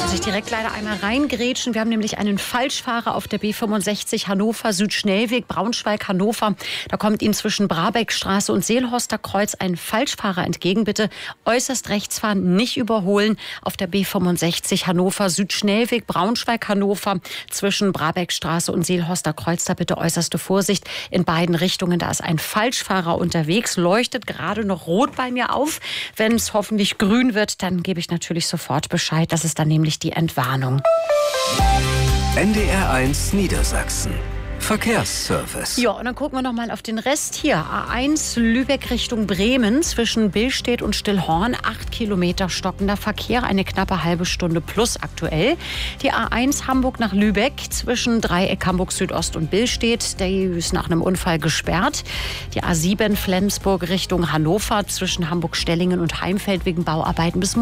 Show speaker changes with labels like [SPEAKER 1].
[SPEAKER 1] Muss ich direkt leider einmal reingrätschen. Wir haben nämlich einen Falschfahrer auf der B65 Hannover Südschnellweg Braunschweig-Hannover. Da kommt Ihnen zwischen Brabeckstraße und Seelhorster Kreuz ein Falschfahrer entgegen. Bitte äußerst rechts fahren, nicht überholen. Auf der B65 Hannover Südschnellweg Braunschweig-Hannover zwischen Brabeckstraße und Seelhorster Kreuz. Da bitte äußerste Vorsicht in beiden Richtungen. Da ist ein Falschfahrer unterwegs, leuchtet gerade noch rot bei mir auf. Wenn es hoffentlich grün wird, dann gebe ich natürlich sofort Bescheid. Das ist dann nämlich die Entwarnung.
[SPEAKER 2] NDR1 Niedersachsen. Verkehrsservice.
[SPEAKER 1] Ja, und dann gucken wir noch mal auf den Rest. Hier, A1 Lübeck Richtung Bremen zwischen Billstedt und Stillhorn. 8 Kilometer stockender Verkehr, eine knappe halbe Stunde plus aktuell. Die A1 Hamburg nach Lübeck zwischen Dreieck Hamburg Südost und Billstedt. Die ist nach einem Unfall gesperrt. Die A7 Flensburg Richtung Hannover zwischen Hamburg-Stellingen und Heimfeld wegen Bauarbeiten bis